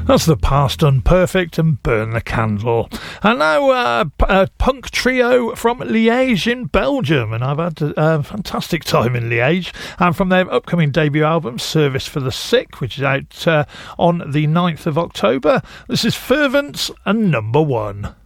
That's The Past Done Perfect and Burn the Candle. And now a punk trio from Liège in Belgium, and I've had a fantastic time in Liège. And from their upcoming debut album, Service for the Sick, which is out on the 9th of October, this is Fervent and Number One.